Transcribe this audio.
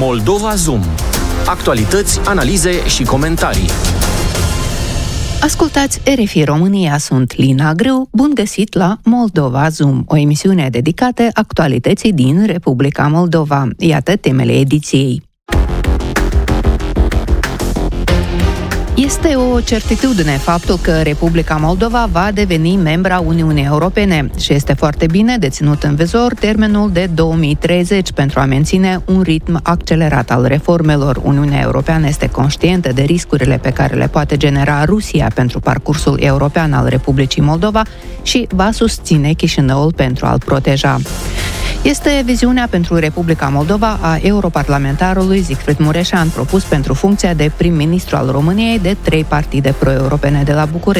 Moldova Zoom. Actualități, analize și comentarii. Ascultați RFI România, sunt Lina Grâu, bun găsit la Moldova Zoom, o emisiune dedicată actualității din Republica Moldova. Iată temele ediției. Este o certitudine faptul că Republica Moldova va deveni membra Uniunii Europene și este foarte bine de ținut în vizor termenul de 2030 pentru a menține un ritm accelerat al reformelor. Uniunea Europeană este conștientă de riscurile pe care le poate genera Rusia pentru parcursul european al Republicii Moldova și va susține Chișinăul pentru a-l proteja. Este viziunea pentru Republica Moldova a europarlamentarului Siegfried Mureșan, propus pentru funcția de prim-ministru al României de 3 partide pro-europene de la București.